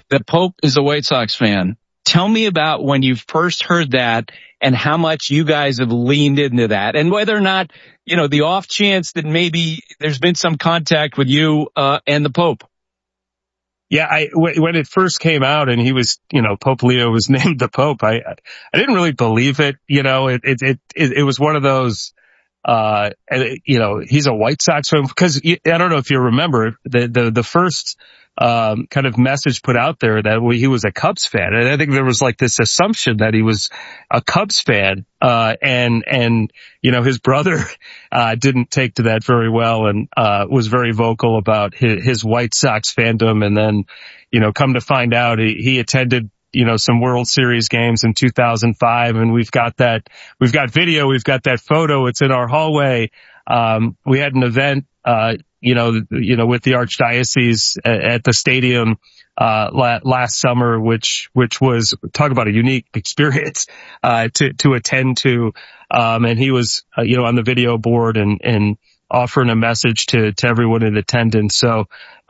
The Pope is a White Sox fan. Tell me about when you first heard that and how much you guys have leaned into that, and whether or not, the off chance that maybe there's been some contact with you and the Pope. Yeah, when it first came out and he was, Pope Leo was named the Pope, I didn't really believe it. It was one of those, he's a White Sox fan, because I don't know if you remember the first kind of message put out there that he was a Cubs fan. And I think there was like this assumption that he was a Cubs fan, and his brother, didn't take to that very well and, was very vocal about his White Sox fandom. And then, come to find out he attended, some World Series games in 2005. And we've got video, we've got that photo. It's in our hallway. We had an event, with the Archdiocese at the stadium, last summer, which was, talk about a unique experience, to attend to. And he was, on the video board and offering a message to everyone in attendance. So,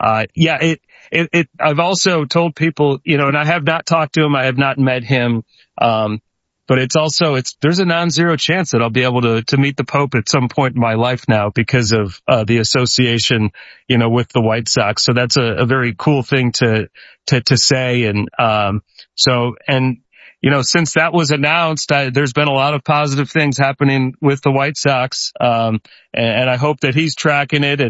I've also told people, and I have not talked to him. I have not met him. But there's a non-zero chance that I'll be able to meet the Pope at some point in my life now because of, the association, with the White Sox. So that's a very cool thing to say. And, since that was announced, there's been a lot of positive things happening with the White Sox. And I hope that he's tracking it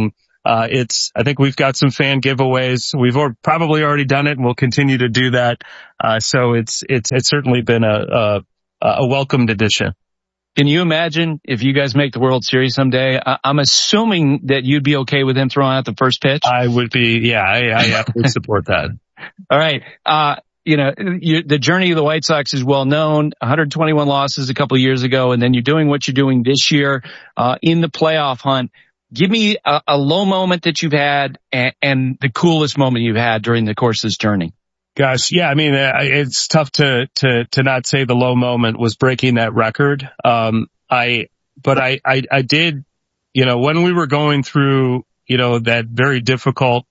I think we've got some fan giveaways. We've probably already done it and we'll continue to do that. So it's certainly been a welcomed addition. Can you imagine if you guys make the World Series someday? I'm assuming that you'd be okay with him throwing out the first pitch. I would be. Yeah, I would support that. All right. The journey of the White Sox is well known. 121 losses a couple of years ago, and then you're doing what you're doing this year, in the playoff hunt. Give me a low moment that you've had and the coolest moment you've had during the course of this journey. Gosh, yeah, I mean, it's tough to not say the low moment was breaking that record. I did, when we were going through, that very difficult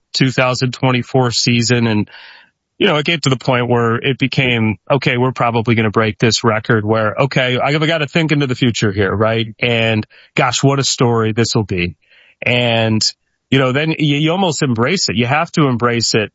2024 season, and, it came to the point where it became, okay, we're probably going to break this record where, okay, I've got to think into the future here, right? And gosh, what a story this will be. And, then you almost embrace it. You have to embrace it.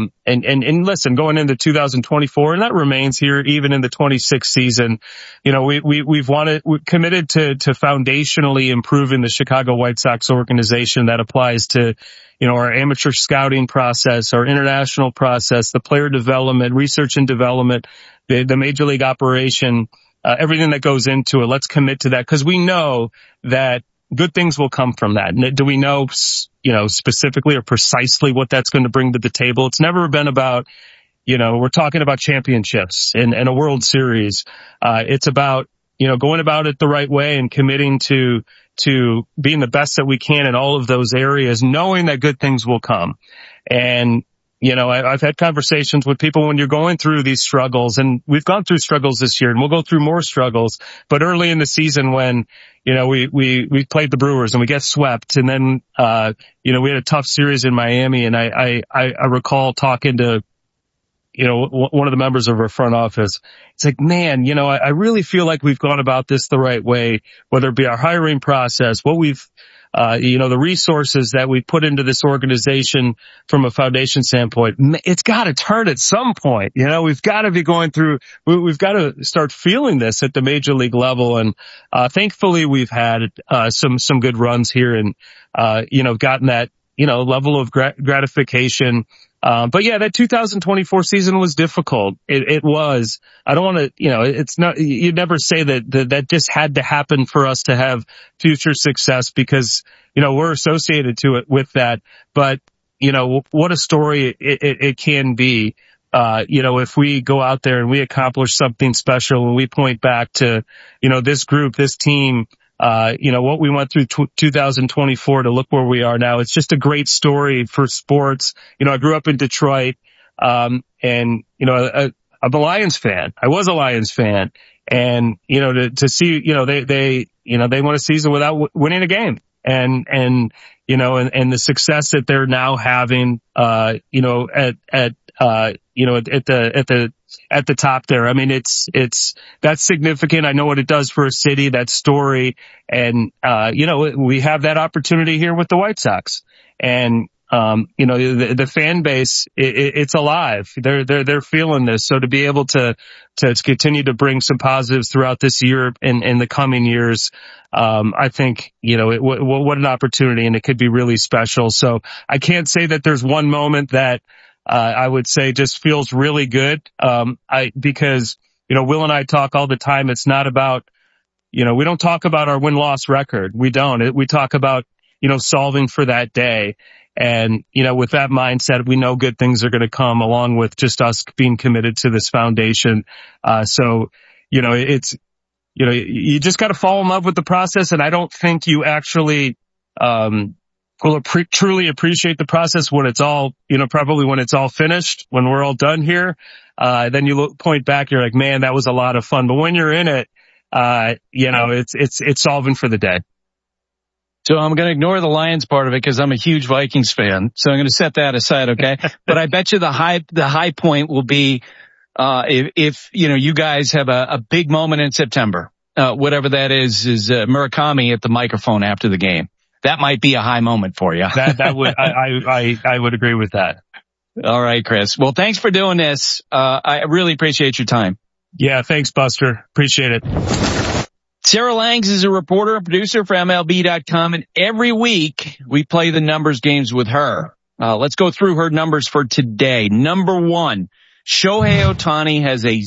And listen, going into 2024, and that remains here even in the 26th season, we've committed to foundationally improving the Chicago White Sox organization. That applies to, our amateur scouting process, our international process, the player development, research and development, the major league operation, everything that goes into it. Let's commit to that because we know that good things will come from that. And do we know, specifically or precisely what that's going to bring to the table? It's never been about, we're talking about championships and a World Series. It's about, going about it the right way and committing to being the best that we can in all of those areas, knowing that good things will come. And, I've had conversations with people when you're going through these struggles, and we've gone through struggles this year and we'll go through more struggles. But early in the season when, we played the Brewers and we get swept, and then, we had a tough series in Miami, and I recall talking to, one of the members of our front office. It's like, man, I really feel like we've gone about this the right way, whether it be our hiring process, what we've, the resources that we put into this organization from a foundation standpoint. It's got to turn at some point. We've got to be going through, we've got to start feeling this at the major league level. And, thankfully we've had, some good runs here and, gotten that, level of gratification. But yeah, that 2024 season was difficult. It was. I don't want to, it's not, you'd never say that just had to happen for us to have future success because, we're associated to it with that. But, what a story it can be. If we go out there and we accomplish something special and we point back to, this group, this team, what we went through 2024 to look where we are now. It's just a great story for sports. I grew up in Detroit, and, I'm a Lions fan. I was a Lions fan. And, to see, they won a season without winning a game. And the success that they're now having, at at the top there. I mean, that's significant. I know what it does for a city, that story. And, we have that opportunity here with the White Sox. And, the fan base, it's alive. They're feeling this. So to be able to continue to bring some positives throughout this year and in the coming years, I think, what an opportunity, and it could be really special. So I can't say that there's one moment that, I would say just feels really good. Because, Will and I talk all the time. It's not about, we don't talk about our win-loss record. We don't. We talk about, solving for that day. And, with that mindset, we know good things are going to come along with just us being committed to this foundation. You just got to fall in love with the process. And I don't think you actually, will truly appreciate the process when it's all, probably when it's all finished, when we're all done here. Then you point back, you're like, man, that was a lot of fun. But when you're in it, it's solving for the day. So I'm going to ignore the Lions part of it because I'm a huge Vikings fan. So I'm going to set that aside. Okay. But I bet you the high point will be, if you guys have a big moment in September, whatever that is Murakami at the microphone after the game. That might be a high moment for you. I would agree with that. All right, Chris. Well, thanks for doing this. I really appreciate your time. Yeah. Thanks, Buster. Appreciate it. Sarah Langs is a reporter and producer for MLB.com, and every week we play the numbers games with her. Let's go through her numbers for today. Number 1, Shohei Ohtani has a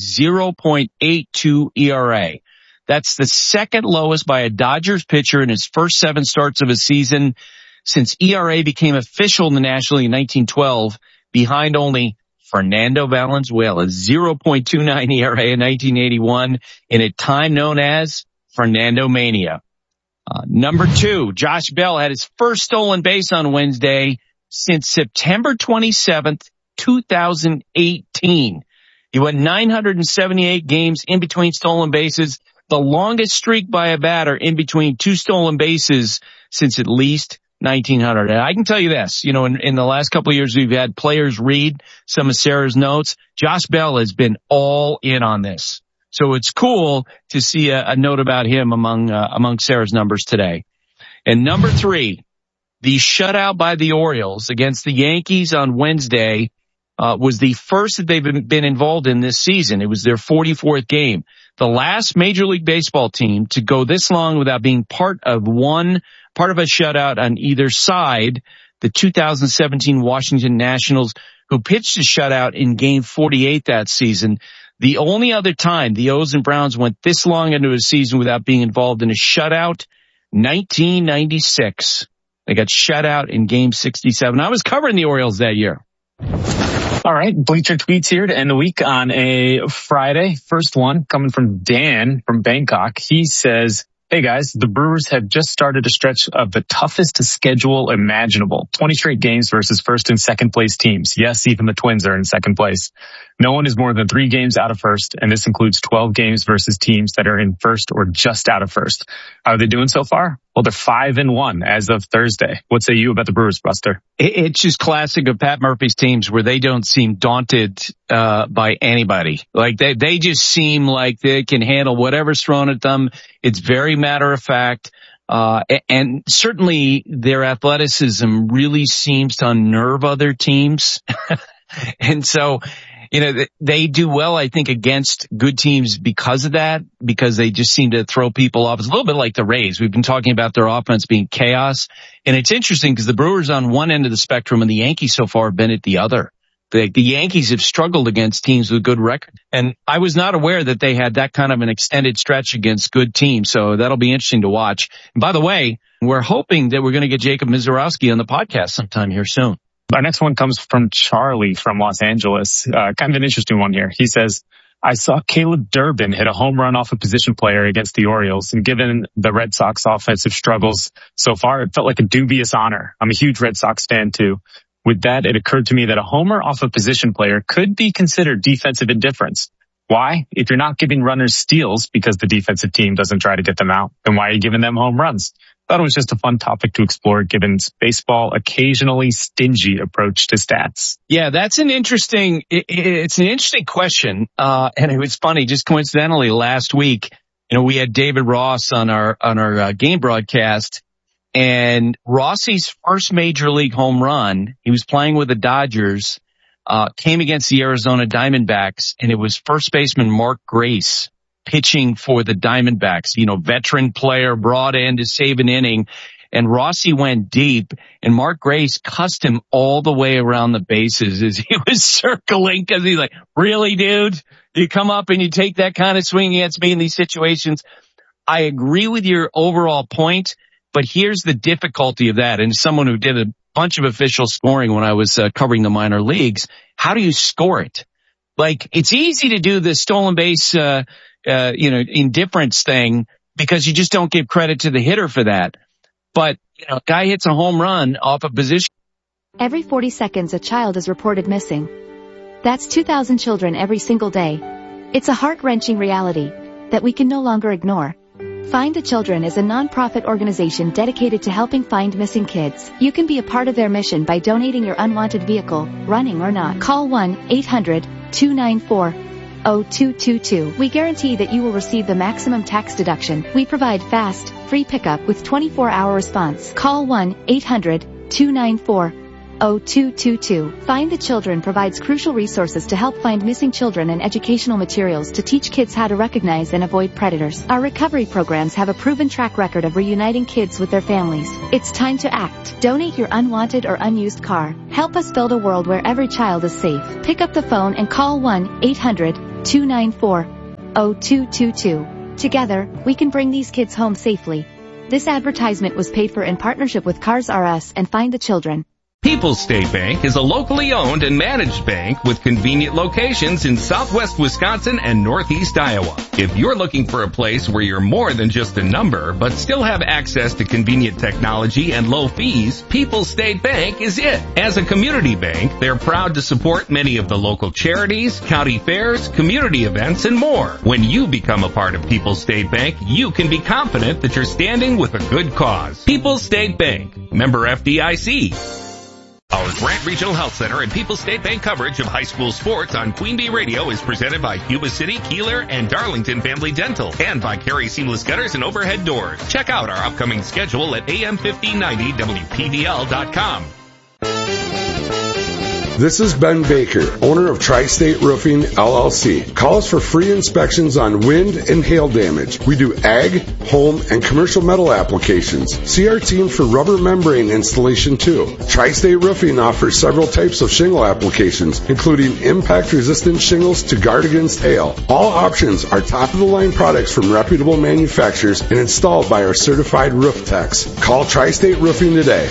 0.82 ERA. That's the second lowest by a Dodgers pitcher in his first 7 starts of a season since ERA became official in the National League in 1912, behind only Fernando Valenzuela's 0.29 ERA in 1981 in a time known as Fernando Mania. Number 2, Josh Bell had his first stolen base on Wednesday since September 27th, 2018. He went 978 games in between stolen bases, the longest streak by a batter in between 2 stolen bases since at least 1900. And I can tell you this, in the last couple of years, we've had players read some of Sarah's notes. Josh Bell has been all in on this. So it's cool to see a note about him among Sarah's numbers today. And number 3, the shutout by the Orioles against the Yankees on Wednesday was the first that they've been involved in this season. It was their 44th game. The last Major League Baseball team to go this long without being part of a shutout on either side, the 2017 Washington Nationals, who pitched a shutout in game 48 that season. The only other time the O's and Browns went this long into a season without being involved in a shutout, 1996. They got shut out in game 67. I was covering the Orioles that year. All right, Bleacher Tweets here to end the week on a Friday. First one coming from Dan from Bangkok. He says, hey guys, the Brewers have just started a stretch of the toughest schedule imaginable. 20 straight games versus first and second place teams. Yes, even the Twins are in second place. No one is more than 3 games out of first, and this includes 12 games versus teams that are in first or just out of first. How are they doing so far? Well, they're 5-1 as of Thursday. What say you about the Brewers, Buster? It's just classic of Pat Murphy's teams where they don't seem daunted by anybody. Like they just seem like they can handle whatever's thrown at them. It's very matter of fact. And certainly their athleticism really seems to unnerve other teams. And so, they do well, I think, against good teams because of that, because they just seem to throw people off. It's a little bit like the Rays. We've been talking about their offense being chaos. And it's interesting because the Brewers on one end of the spectrum and the Yankees so far have been at the other. The Yankees have struggled against teams with good record. And I was not aware that they had that kind of an extended stretch against good teams. So that'll be interesting to watch. And by the way, we're hoping that we're going to get Jacob Mizorowski on the podcast sometime here soon. Our next one comes from Charlie from Los Angeles. Kind of an interesting one here. He says, I saw Caleb Durbin hit a home run off a position player against the Orioles, and given the Red Sox offensive struggles so far, it felt like a dubious honor. I'm a huge Red Sox fan too. With that, it occurred to me that a homer off a position player could be considered defensive indifference. Why? If you're not giving runners steals because the defensive team doesn't try to get them out, then why are you giving them home runs? Thought it was just a fun topic to explore given baseball occasionally stingy approach to stats. Yeah, that's an interesting, it's an interesting question. And it was funny, just coincidentally last week, we had David Ross on our game broadcast, and Rossi's first major league home run, he was playing with the Dodgers, came against the Arizona Diamondbacks, and it was first baseman Mark Grace pitching for the Diamondbacks, veteran player brought in to save an inning, and Rossi went deep, and Mark Grace cussed him all the way around the bases as he was circling, because he's like, really, dude? You come up and you take that kind of swing against me in these situations? I agree with your overall point, but here's the difficulty of that. And as someone who did a bunch of official scoring when I was covering the minor leagues, how do you score it? Like, it's easy to do the stolen base, indifference thing because you just don't give credit to the hitter for that. But, guy hits a home run off a position. Every 40 seconds, a child is reported missing. That's 2,000 children every single day. It's a heart-wrenching reality that we can no longer ignore. Find the Children is a non-profit organization dedicated to helping find missing kids. You can be a part of their mission by donating your unwanted vehicle, running or not. Call 1-800-294-0222. We guarantee that you will receive the maximum tax deduction. We provide fast, free pickup with 24-hour response. Call 1-800-294-0222. Find the Children provides crucial resources to help find missing children and educational materials to teach kids how to recognize and avoid predators. Our recovery programs have a proven track record of reuniting kids with their families. It's time to act. Donate your unwanted or unused car. Help us build a world where every child is safe. Pick up the phone and call 1-800-294-0222. Together, we can bring these kids home safely. This advertisement was paid for in partnership with Cars R Us and Find the Children. People's State Bank is a locally owned and managed bank with convenient locations in southwest Wisconsin and northeast Iowa. If you're looking for a place where you're more than just a number, but still have access to convenient technology and low fees, People's State Bank is it. As a community bank, they're proud to support many of the local charities, county fairs, community events, and more. When you become a part of People's State Bank, you can be confident that you're standing with a good cause. People's State Bank, member FDIC. Our Grant Regional Health Center and People's State Bank coverage of high school sports on Queen Bee Radio is presented by Cuba City, Keeler, and Darlington Family Dental, and by Carey Seamless Gutters and Overhead Doors. Check out our upcoming schedule at am1590wpdl.com. This is Ben Baker, owner of Tri-State Roofing, LLC. Call us for free inspections on wind and hail damage. We do ag, home, and commercial metal applications. See our team for rubber membrane installation too. Tri-State Roofing offers several types of shingle applications, including impact-resistant shingles to guard against hail. All options are top-of-the-line products from reputable manufacturers and installed by our certified roof techs. Call Tri-State Roofing today.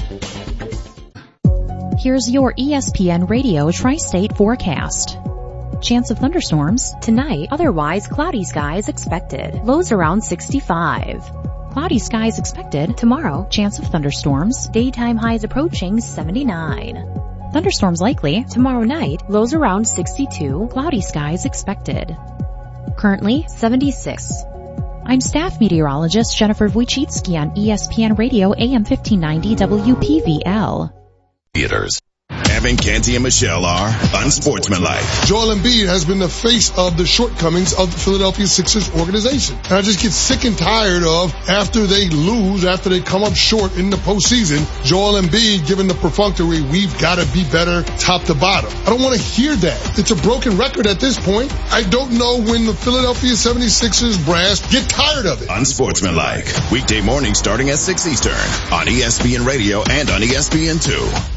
Here's your ESPN Radio Tri-State forecast. Chance of thunderstorms tonight, otherwise cloudy skies expected. Lows around 65. Cloudy skies expected tomorrow. Chance of thunderstorms, daytime highs approaching 79. Thunderstorms likely tomorrow night, lows around 62. Cloudy skies expected. Currently 76. I'm staff meteorologist Jennifer Wojcicki on ESPN Radio AM 1590 WPVL. Theaters. Evan, Canty, and Michelle are unsportsmanlike. Joel Embiid has been the face of the shortcomings of the Philadelphia Sixers organization. And I just get sick and tired of, after they lose, after they come up short in the postseason, Joel Embiid giving the perfunctory, we've got to be better top to bottom. I don't want to hear that. It's a broken record at this point. I don't know when the Philadelphia 76ers brass get tired of it. Unsportsmanlike. Weekday mornings starting at 6 Eastern on ESPN Radio and on ESPN2.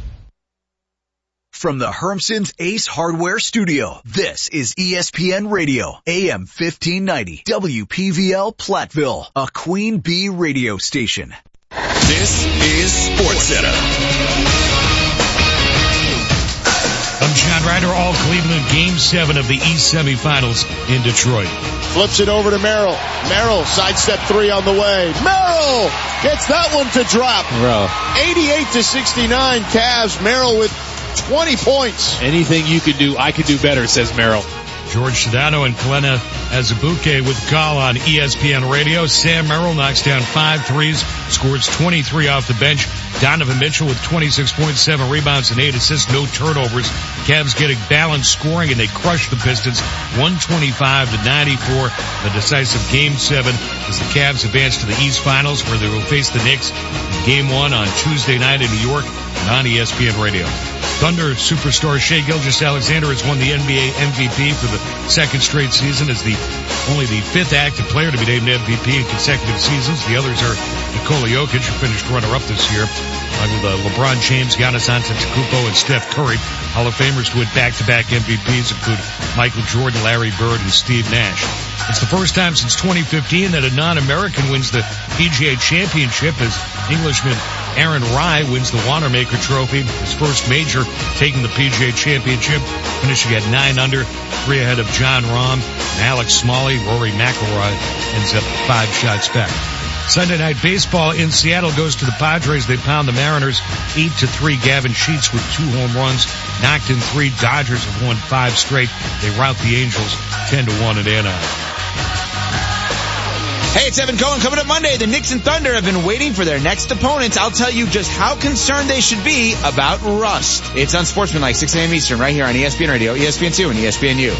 From the Hermson's Ace Hardware Studio, this is ESPN Radio, AM 1590, WPVL Platteville, a Queen Bee radio station. This is SportsCenter. I'm John Ryder, all Cleveland, Game 7 of the East semifinals in Detroit. Flips it over to Merrill. Merrill, sidestep three on the way. Merrill gets that one to drop. 88-69 Cavs. Merrill with 20 points. Anything you could do, I could do better, says Merrill. George Sedano and Kalena Azubuike with the call on ESPN Radio. Sam Merrill knocks down 5 threes, scores 23 off the bench. Donovan Mitchell with 26.7 rebounds and 8 assists, no turnovers. Cavs getting balanced scoring, and they crush the Pistons 125-94. The decisive Game 7 as the Cavs advance to the East Finals, where they will face the Knicks in Game 1 on Tuesday night in New York and on ESPN Radio. Thunder superstar Shai Gilgeous-Alexander has won the NBA MVP for the second straight season as only the 5th active player to be named MVP in consecutive seasons. The others are Nikola Jokic, who finished runner-up this year, with LeBron James, Giannis Antetokounmpo, and Steph Curry. Hall of Famers who had back-to-back MVPs include Michael Jordan, Larry Bird, and Steve Nash. It's the first time since 2015 that a non-American wins the PGA Championship as Englishman Aaron Rai wins the Wanamaker Trophy, his first major, taking the PGA Championship, finishing at 9 under, 3 ahead of Jon Rahm and Alex Smalley. Rory McIlroy ends up 5 shots back. Sunday Night Baseball in Seattle goes to the Padres. They pound the Mariners 8-3. Gavin Sheets with 2 home runs, knocked in 3. Dodgers have won 5 straight. They rout the Angels 10-1 at Anaheim. Hey, it's Evan Cohen. Coming up Monday, the Knicks and Thunder have been waiting for their next opponents. I'll tell you just how concerned they should be about rust. It's Unsportsmanlike, 6 a.m. Eastern, right here on ESPN Radio, ESPN2, and ESPNU.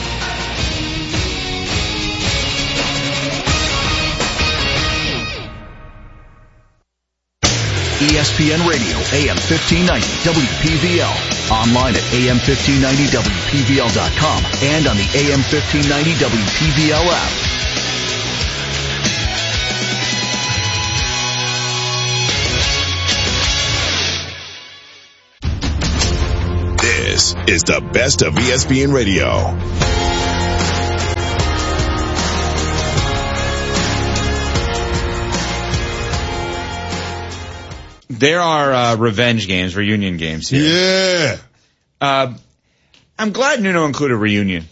ESPN Radio, AM 1590, WPVL. Online at AM1590WPVL.com and on the AM 1590 WPVL app. This is the best of ESPN Radio. There are revenge games, reunion games here. Yeah. I'm glad Nuno included reunion.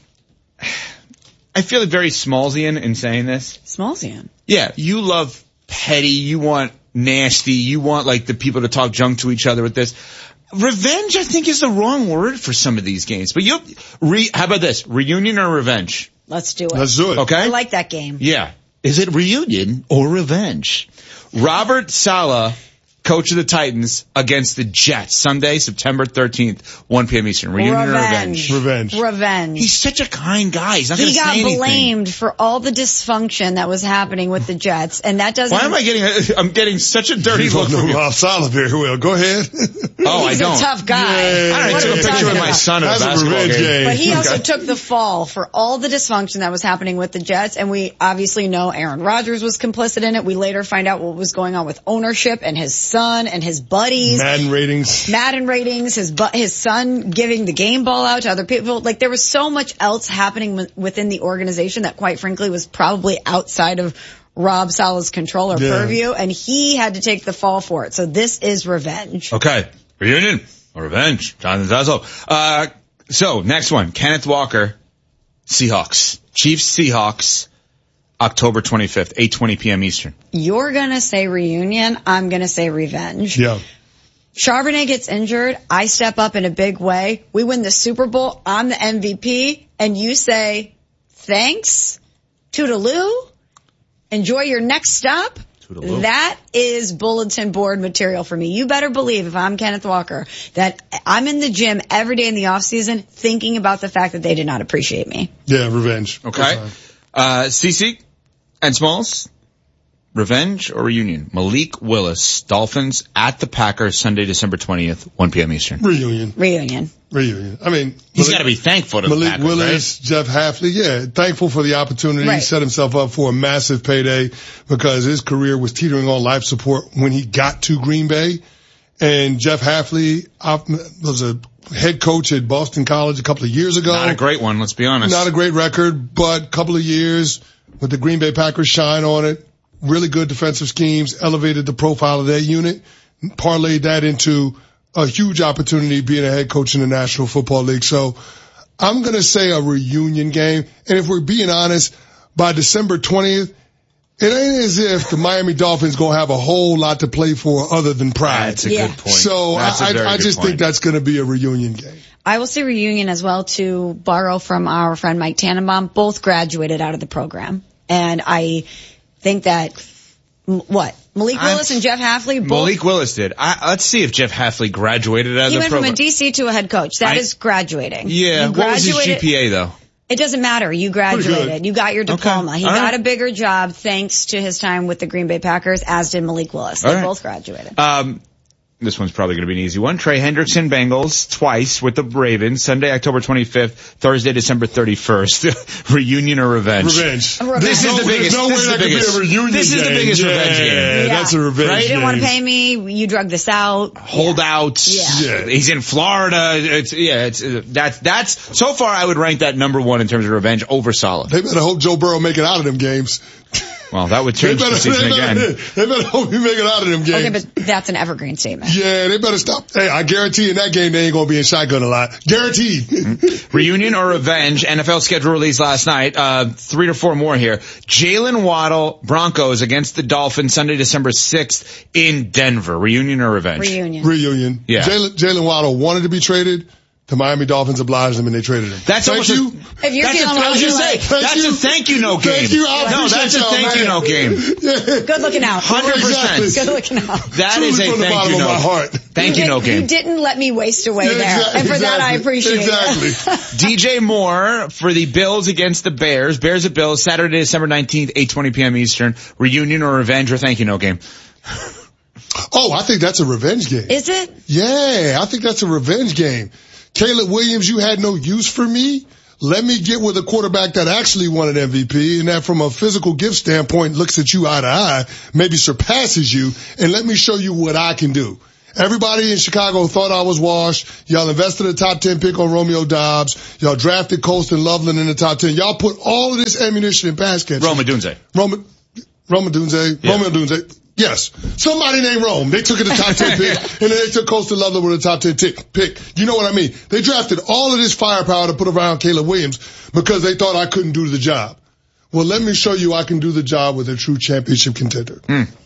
I feel very Smallsian in saying this. Smallsian? Yeah, you love petty, you want nasty, you want like the people to talk junk to each other with this. Revenge, I think, is the wrong word for some of these games. But how about this? Reunion or revenge? Let's do it. Let's do it. Okay? I like that game. Yeah. Is it reunion or revenge? Robert Saleh, coach of the Titans, against the Jets, Sunday, September 13th, 1 p.m. Eastern. Reunion or revenge? Revenge. He's such a kind guy. He's not going to say anything. He got blamed for all the dysfunction that was happening with the Jets, and that doesn't... Why am I getting such a dirty look from you? Rob Saleh very well. Go ahead. Oh, He's I don't. a tough guy. Yeah. I took a picture with my son at a basketball game. But he also took the fall for all the dysfunction that was happening with the Jets, and we obviously know Aaron Rodgers was complicit in it. We later find out what was going on with ownership and his son and his buddies. Madden ratings, his son giving the game ball out to other people. Like, there was so much else happening within the organization that, quite frankly, was probably outside of Rob Saleh's control or purview, and he had to take the fall for it. So this is revenge. Okay. Reunion or revenge. Jonathan Zazo. So, next one. Kenneth Walker, Seahawks. Chiefs, Seahawks, October 25th, 8:20 p.m. Eastern. You're going to say reunion. I'm going to say revenge. Yeah. Charbonnet gets injured. I step up in a big way. We win the Super Bowl. I'm the MVP. And you say, thanks, toodaloo, enjoy your next stop. Toodaloo. That is bulletin board material for me. You better believe, if I'm Kenneth Walker, that I'm in the gym every day in the off season thinking about the fact that they did not appreciate me. Yeah, revenge. Okay. CC and Smalls, revenge or reunion? Malik Willis, Dolphins at the Packers, Sunday, December 20th, 1 p.m. Eastern. Reunion. I mean, he's got to be thankful to Malik Packers, Willis, right? Jeff Hafley, yeah, thankful for the opportunity. Right. He set himself up for a massive payday because his career was teetering on life support when he got to Green Bay. And Jeff Hafley was a head coach at Boston College a couple of years ago. Not a great one, let's be honest. Not a great record, but a couple of years with the Green Bay Packers shine on it. Really good defensive schemes, elevated the profile of that unit, parlayed that into a huge opportunity being a head coach in the National Football League. So I'm going to say a reunion game. And if we're being honest, by December 20th, It ain't as if the Miami Dolphins gonna have a whole lot to play for other than pride. That's a good point. So I just think that's gonna be a reunion game. I will say reunion as well, to borrow from our friend Mike Tannenbaum. Both graduated out of the program. And I think that, Malik Willis and Jeff Hafley both. Malik Willis did. Let's see if Jeff Hafley graduated out of the program. He went from a DC to a head coach. That is graduating. Yeah. What was his GPA though? It doesn't matter. You graduated. You got your diploma. Okay. He got a bigger job thanks to his time with the Green Bay Packers, as did Malik Willis. They both graduated. This one's probably going to be an easy one. Trey Hendrickson, Bengals, twice with the Ravens. Sunday, October 25th. Thursday, December 31st. Reunion or revenge? Revenge. This is the biggest. No way that could be a reunion This is the biggest revenge game. Yeah, that's a revenge game. You didn't want to pay me. You drug this out. Holdouts. Yeah. He's in Florida. That's so far I would rank that number one in terms of revenge over solid. They better hope Joe Burrow make it out of them games. Well, that would change the season again. They better hope he make it out of them games. Okay, but that's an evergreen statement. Yeah, they better stop. Hey, I guarantee in that game they ain't gonna be in shotgun a lot. Guaranteed. Reunion or revenge? NFL schedule released last night. 3 to 4 more here. Jalen Waddle, Broncos against the Dolphins, Sunday, December 6th in Denver. Reunion or revenge? Reunion. Yeah. Jalen Waddle wanted to be traded. The Miami Dolphins obliged him and they traded him. That's thank you. If you're feeling well, you're like, that's a thank you note game. Thank you. No, that's a thank you note game. Good looking out. 100%. Good looking out. That is a thank you note. Thank you note game. You didn't let me waste away there. And for that, I appreciate it. DJ Moore for the Bills against the Bears. Bears at Bills, Saturday, December 19th, 8:20 p.m. Eastern. Reunion or revenge or thank you note game? Oh, I think that's a revenge game. Is it? Yeah, I think that's a revenge game. Caleb Williams, you had no use for me. Let me get with a quarterback that actually won an MVP and that from a physical gift standpoint looks at you eye to eye, maybe surpasses you, and let me show you what I can do. Everybody in Chicago thought I was washed. Y'all invested a top 10 pick on Romeo Dobbs. Y'all drafted Colston Loveland in the top 10. Y'all put all of this ammunition in pass catching. Rome Odunze. Romeo Odunze. Yes. Somebody named Rome. They took it the top 10 pick, and then they took Colston Loveland with a top 10 pick. You know what I mean? They drafted all of this firepower to put around Caleb Williams because they thought I couldn't do the job. Well, let me show you I can do the job with a true championship contender.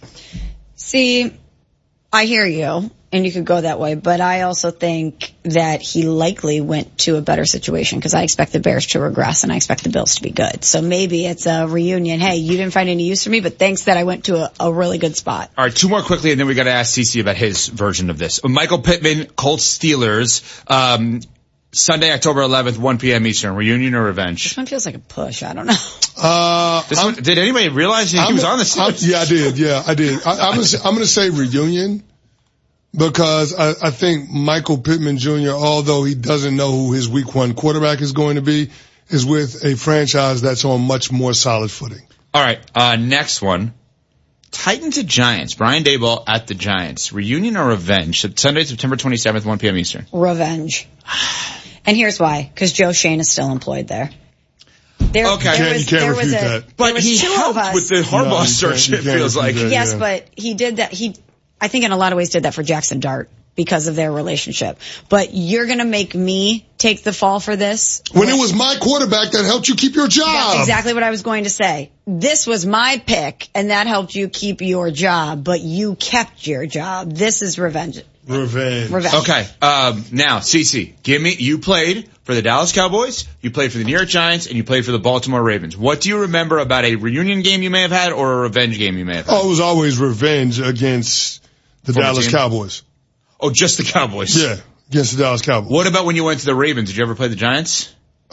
See, I hear you, and you could go that way, but I also think that he likely went to a better situation because I expect the Bears to regress and I expect the Bills to be good. So maybe it's a reunion. Hey, you didn't find any use for me, but thanks that I went to a really good spot. All right, 2 more quickly, and then we got to ask CC about his version of this. Michael Pittman, Colts Steelers, Sunday, October 11th, 1 p.m. Eastern. Reunion or revenge? This one feels like a push. I don't know. Did anybody realize he was on the Steelers? Yeah, I did. Yeah, I did. I'm going to say reunion. Because I think Michael Pittman Jr., although he doesn't know who his week 1 quarterback is going to be, is with a franchise that's on much more solid footing. All right, next one. Titans at Giants. Brian Daboll at the Giants. Reunion or revenge? Sunday, September 27th, 1 p.m. Eastern. Revenge. And here's why. Because Joe Shane is still employed there. You can't refute that. But he helped with the Harbaugh search, it feels like. Yes, but he did that. I think in a lot of ways did that for Jackson Dart because of their relationship. But you're going to make me take the fall for this? When it was my quarterback that helped you keep your job. That's exactly what I was going to say. This was my pick, and that helped you keep your job, but you kept your job. This is revenge. Revenge. Okay. Now, CC, you played for the Dallas Cowboys, you played for the New York Giants, and you played for the Baltimore Ravens. What do you remember about a reunion game you may have had or a revenge game you may have had? Oh, it was always revenge against the Dallas Cowboys. Oh, just the Cowboys? Yeah, against the Dallas Cowboys. What about when you went to the Ravens? Did you ever play the Giants?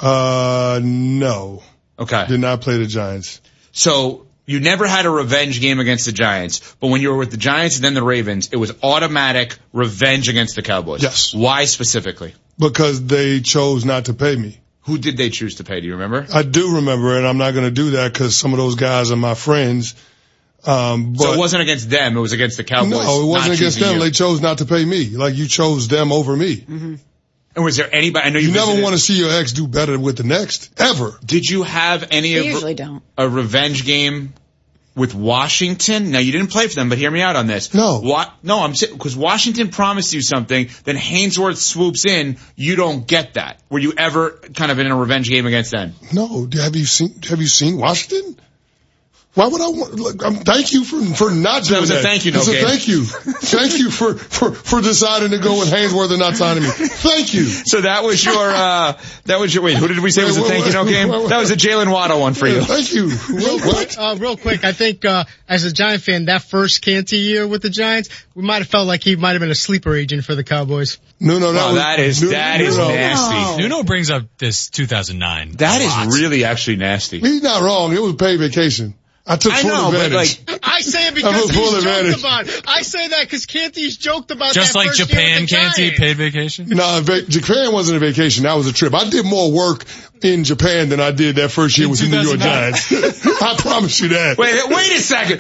No. Okay. Did not play the Giants. So you never had a revenge game against the Giants, but when you were with the Giants and then the Ravens, it was automatic revenge against the Cowboys. Yes. Why specifically? Because they chose not to pay me. Who did they choose to pay? Do you remember? I do remember, and I'm not going to do that because some of those guys are my friends. So it wasn't against them, it was against the Cowboys. No, it wasn't against them. They chose not to pay me. Like you chose them over me. Mm-hmm. And was there anybody, I know you never want to see your ex do better with the next, ever. Did you have a revenge game with Washington? Now you didn't play for them, but hear me out on this. No. No, I'm saying, because Washington promised you something, then Hainsworth swoops in, you don't get that. Were you ever kind of in a revenge game against them? No. Have you seen Washington? Why would I want? Look, thank you for not doing that. That was a thank you, no game. Thank you. Thank you for deciding to go with Haynesworth and not signing me. Thank you. So that was your, wait, who did we say was a thank you, no game? That was a Jalen Waddle one for you. Thank you. Real quick, I think, as a Giant fan, that first Canty year with the Giants, we might have felt like he might have been a sleeper agent for the Cowboys. No, that is nasty. Nuno brings up this 2009. That is really actually nasty. He's not wrong. It was paid vacation. I took full advantage. But I say it because he's joked about it. I say that because Canty's joked about just that like first Japan, year with the Canty paid vacation. No, Japan wasn't a vacation. That was a trip. I did more work in Japan than I did that first year with the New York Giants. I promise you that. Wait a second.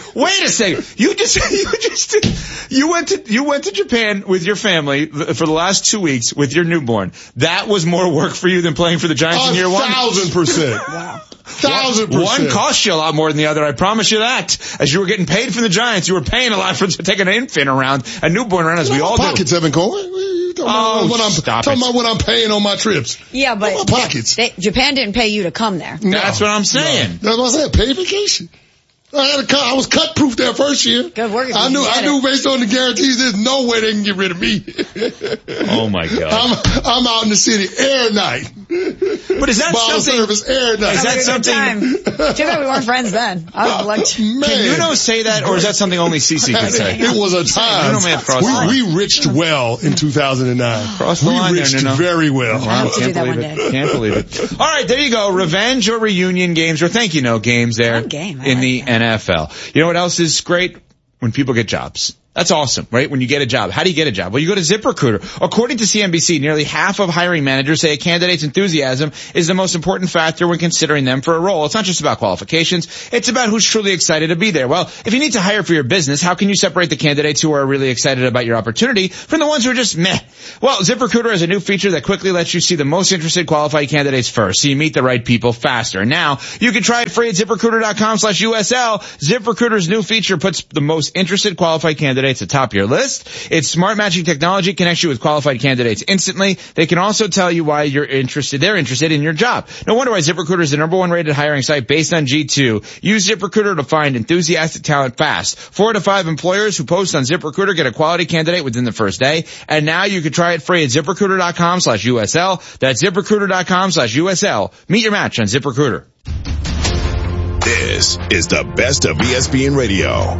You went to Japan with your family for the last 2 weeks with your newborn. That was more work for you than playing for the Giants in year one? 1,000%. Wow. 1,000%. One cost you a lot more than the other, I promise you that. As you were getting paid from the Giants, you were paying a lot for taking an infant around, a newborn around, as we all do. Pockets, Evan Cohen. Talking about what I'm paying on my trips. Yeah, but my pockets. Japan didn't pay you to come there. No, that's what I'm saying. No. That's what I said. Paid vacation. I was cut proof that first year. Good work. I knew based on the guarantees, there's no way they can get rid of me. Oh my God. I'm out in the city air night. But is that Bottle something? Service air night. Is that something? Too bad we weren't friends then. I would like to. Can Nuno say that, or is that something only CeCe can say? It was a time. Nuno may have crossed the line. We reached well in 2009. Crossed the line we reached there, Nuno. very well. I hope to do that one day. Can't believe it. All right, there you go. Revenge or reunion games, or thank you, no games there in the NFL. You know what else is great? When people get jobs. That's awesome, right? When you get a job. How do you get a job? Well, you go to ZipRecruiter. According to CNBC, nearly half of hiring managers say a candidate's enthusiasm is the most important factor when considering them for a role. It's not just about qualifications. It's about who's truly excited to be there. Well, if you need to hire for your business, how can you separate the candidates who are really excited about your opportunity from the ones who are just meh? Well, ZipRecruiter has a new feature that quickly lets you see the most interested qualified candidates first, so you meet the right people faster. And now, you can try it free at ZipRecruiter.com/USL. ZipRecruiter's new feature puts the most interested qualified candidates atop your list. Its smart matching technology connects you with qualified candidates instantly. They can also tell you why they're interested in your job. No wonder why ZipRecruiter is the #1 rated hiring site based on G2. Use ZipRecruiter to find enthusiastic talent fast. 4 to 5 employers who post on ZipRecruiter get a quality candidate within the first day. And now you can try it free at ZipRecruiter.com/USL. That's ZipRecruiter.com/USL. Meet your match on ZipRecruiter. This is the best of ESPN Radio.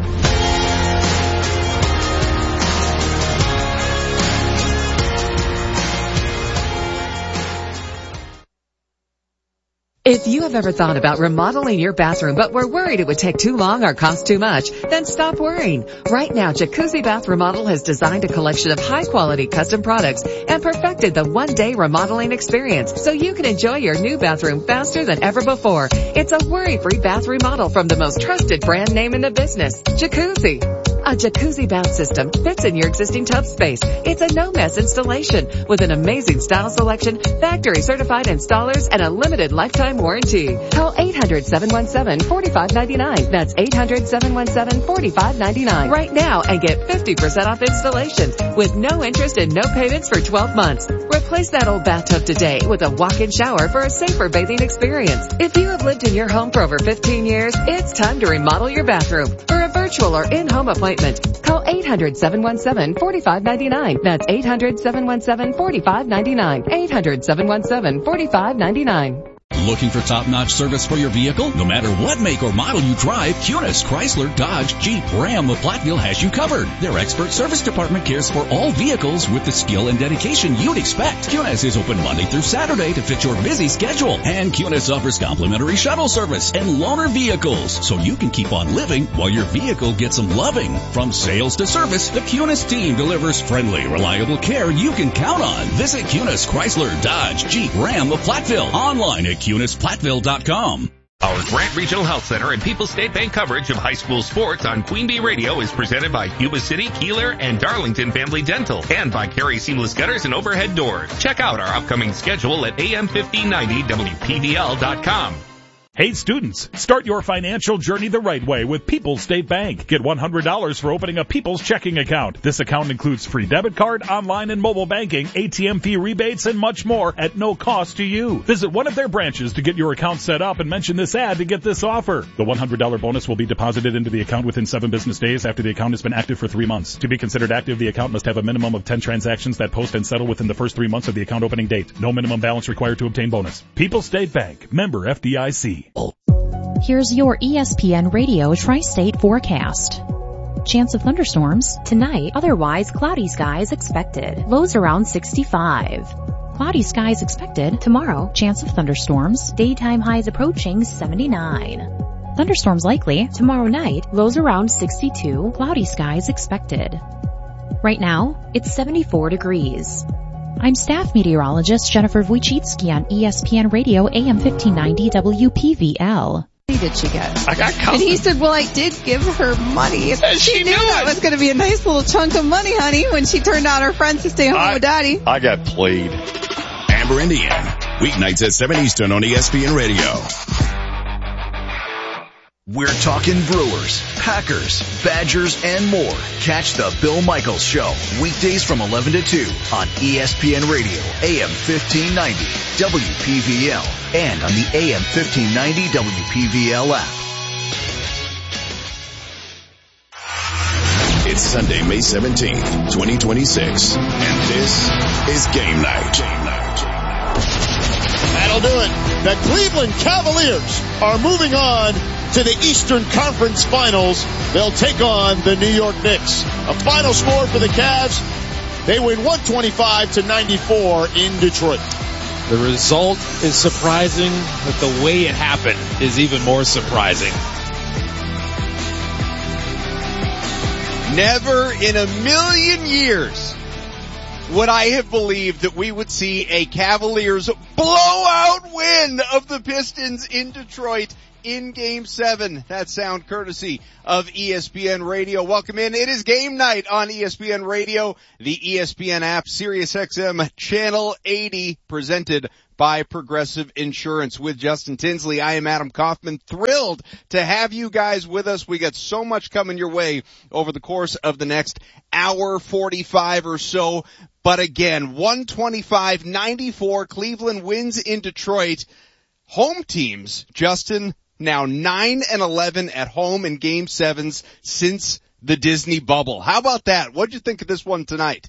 If you have ever thought about remodeling your bathroom but were worried it would take too long or cost too much, then stop worrying. Right now, Jacuzzi Bath Remodel has designed a collection of high-quality custom products and perfected the one-day remodeling experience so you can enjoy your new bathroom faster than ever before. It's a worry-free bath remodel from the most trusted brand name in the business, Jacuzzi. A jacuzzi bath system fits in your existing tub space. It's a no-mess installation with an amazing style selection, factory-certified installers, and a limited lifetime warranty. Call 800-717-4599. That's 800-717-4599 right now and get 50% off installations with no interest and no payments for 12 months. Replace that old bathtub today with a walk-in shower for a safer bathing experience. If you have lived in your home for over 15 years, it's time to remodel your bathroom. For a virtual or in-home appointment, call 800-717-4599. That's 800-717-4599. 800-717-4599. Looking for top-notch service for your vehicle? No matter what make or model you drive, Kunis, Chrysler, Dodge, Jeep, Ram, or Platteville has you covered. Their expert service department cares for all vehicles with the skill and dedication you'd expect. Kunis is open Monday through Saturday to fit your busy schedule. And Kunis offers complimentary shuttle service and loaner vehicles, so you can keep on living while your vehicle gets some loving. From sales to service, the Kunis team delivers friendly, reliable care you can count on. Visit Kunis, Chrysler, Dodge, Jeep, Ram, or Platteville online at KunisPlatteville.com. Our Grant Regional Health Center and People's State Bank coverage of high school sports on Queen Bee Radio is presented by Yuba City, Keeler, and Darlington Family Dental, and by Carey Seamless Gutters and Overhead Doors. Check out our upcoming schedule at AM1590WPVL.com. Hey students, start your financial journey the right way with People's State Bank. Get $100 for opening a People's checking account. This account includes free debit card, online and mobile banking, ATM fee rebates, and much more at no cost to you. Visit one of their branches to get your account set up and mention this ad to get this offer. The $100 bonus will be deposited into the account within 7 business days after the account has been active for 3 months. To be considered active, the account must have a minimum of 10 transactions that post and settle within the first 3 months of the account opening date. No minimum balance required to obtain bonus. People's State Bank, member FDIC. Here's your ESPN Radio Tri-State forecast. Chance of thunderstorms tonight, otherwise cloudy skies expected. Lows around 65. Cloudy skies expected tomorrow, chance of thunderstorms, daytime highs approaching 79. Thunderstorms likely tomorrow night, lows around 62, cloudy skies expected. Right now, it's 74 degrees. I'm staff meteorologist Jennifer Wojcicki on ESPN Radio AM 1590 WPVL. Did she get? I got covered. And he said, well, I did give her money. She knew that was going to be a nice little chunk of money, honey, when she turned out her friends to stay home with Daddy. I got played. Amber Indian, weeknights at 7 Eastern on ESPN Radio. We're talking Brewers, Packers, Badgers, and more. Catch the Bill Michaels Show, weekdays from 11 to 2 on ESPN Radio, AM 1590, WPVL, and on the AM 1590 WPVL app. It's Sunday, May 17th, 2026, and this is Game Night. That'll do it. The Cleveland Cavaliers are moving on to the Eastern Conference Finals. They'll take on the New York Knicks. A final score for the Cavs. They win 125-94 in Detroit. The result is surprising, but the way it happened is even more surprising. Never in a million years would I have believed that we would see a Cavaliers blowout win of the Pistons in Detroit in Game 7. That sound courtesy of ESPN Radio. Welcome in. It is game night on ESPN Radio, the ESPN app, SiriusXM Channel 80, presented by Progressive Insurance. With Justin Tinsley, I am Adam Kaufman. Thrilled to have you guys with us. We got so much coming your way over the course of the next hour 45 or so. But again, 125-94, Cleveland wins in Detroit. Home teams, Justin, now 9-11 at home in Game 7s since the Disney bubble. How about that? What'd you think of this one tonight?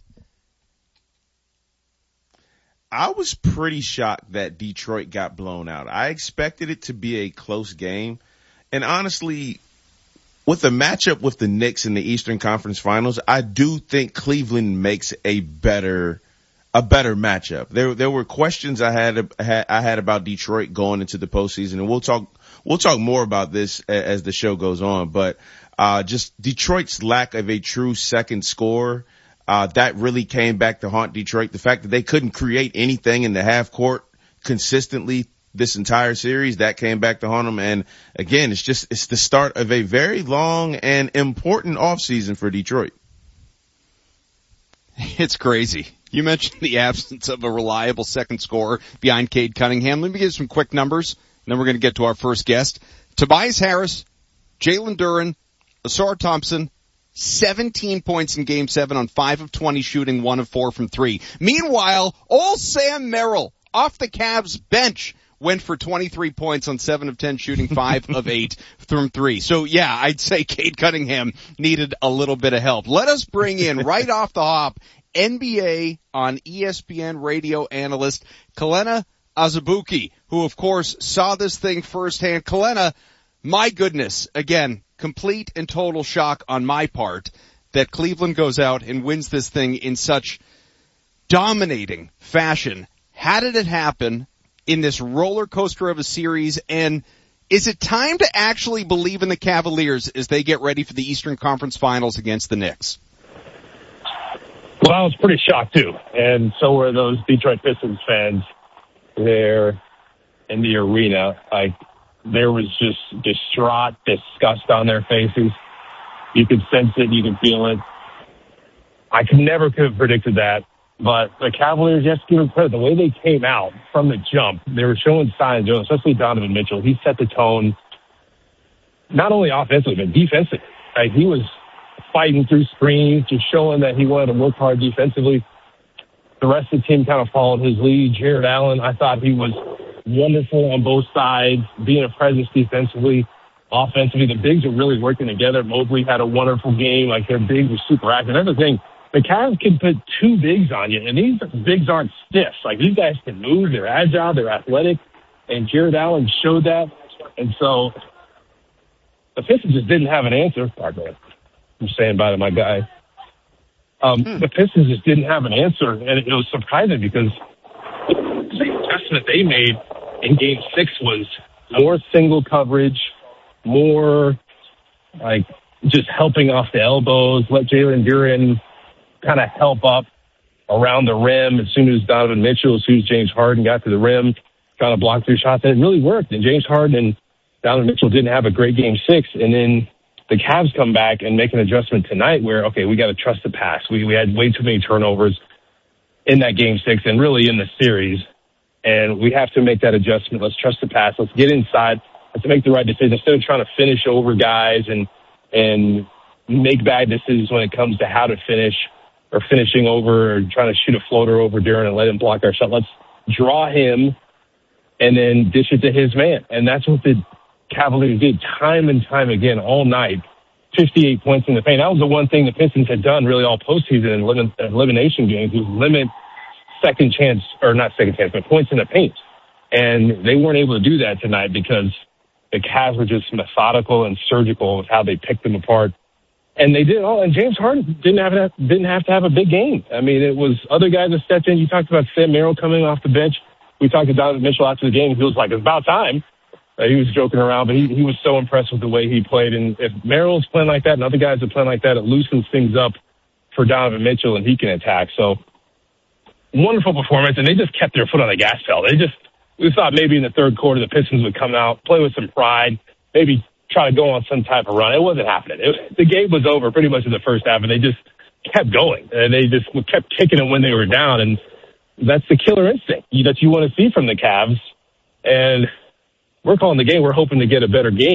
I was pretty shocked that Detroit got blown out. I expected it to be a close game. And honestly, with the matchup with the Knicks in the Eastern Conference Finals, I do think Cleveland makes a better matchup. There were questions I had about Detroit going into the postseason, and we'll talk more about this as the show goes on. But just Detroit's lack of a true second scorer, that really came back to haunt Detroit. The fact that they couldn't create anything in the half court consistently this entire series, that came back to haunt them. And again, it's the start of a very long and important offseason for Detroit. It's crazy. You mentioned the absence of a reliable second scorer behind Cade Cunningham. Let me give some quick numbers, and then we're going to get to our first guest. Tobias Harris, Jalen Duren, Ausar Thompson, 17 points in Game 7 on 5 of 20 shooting, 1 of 4 from 3. Meanwhile, old Sam Merrill off the Cavs bench went for 23 points on 7 of 10 shooting, 5 of 8 from 3. So yeah, I'd say Cade Cunningham needed a little bit of help. Let us bring in right off the hop NBA on ESPN radio analyst Kelena Azubuike, who of course saw this thing firsthand. Kelena, my goodness, again, complete and total shock on my part that Cleveland goes out and wins this thing in such dominating fashion. How did it happen in this roller coaster of a series, and is it time to actually believe in the Cavaliers as they get ready for the Eastern Conference Finals against the Knicks? Well, I was pretty shocked too, and so were those Detroit Pistons fans there in the arena. There was just distraught disgust on their faces. You could sense it, you could feel it. I could have predicted that But the Cavaliers, you have to give them credit. The way they came out from the jump, they were showing signs, especially Donovan Mitchell. He set the tone, not only offensively, but defensively. Like, he was fighting through screens, just showing that he wanted to work hard defensively. The rest of the team kind of followed his lead. Jared Allen, I thought he was wonderful on both sides, being a presence defensively, offensively. The bigs are really working together. Mobley had a wonderful game. Like, their big was super active. That's the thing. The Cavs can put two bigs on you, and these bigs aren't stiff. Like, these guys can move. They're agile. They're athletic. And Jared Allen showed that. And so the Pistons just didn't have an answer. Pardon me. I'm saying bye to my guy. The Pistons just didn't have an answer, and it was surprising because the adjustment they made in Game 6 was more single coverage, more like just helping off the elbows, let Jalen Duren kind of help up around the rim as soon as Donovan Mitchell, as soon as James Harden got to the rim, kind of blocked through shots, and it really worked. And James Harden and Donovan Mitchell didn't have a great Game 6, and then the Cavs come back and make an adjustment tonight where, okay, we got to trust the pass. We had way too many turnovers in that Game 6 and really in the series, and we have to make that adjustment. Let's trust the pass. Let's get inside. Let's make the right decision instead of trying to finish over guys and make bad decisions when it comes to how to finish or finishing over or trying to shoot a floater over Duren and let him block our shot. Let's draw him and then dish it to his man. And that's what the Cavaliers did time and time again all night. 58 points in the paint. That was the one thing the Pistons had done really all postseason in elimination games was limit second chance, or not second chance, but points in the paint. And they weren't able to do that tonight because the Cavs were just methodical and surgical with how they picked them apart. And they did all. And James Harden didn't have to have a big game. I mean, it was other guys that stepped in. You talked about Sam Merrill coming off the bench. We talked to Donovan Mitchell after the game. He was like, it's about time. He was joking around, but he was so impressed with the way he played. And if Merrill's playing like that and other guys are playing like that, it loosens things up for Donovan Mitchell and he can attack. So wonderful performance. And they just kept their foot on the gas pedal. We thought maybe in the third quarter the Pistons would come out, play with some pride, maybe try to go on some type of run. It wasn't happening. The game was over pretty much in the first half, and they just kept going. And they just kept kicking it when they were down. And that's the killer instinct that you want to see from the Cavs. And we're calling the game. We're hoping to get a better game.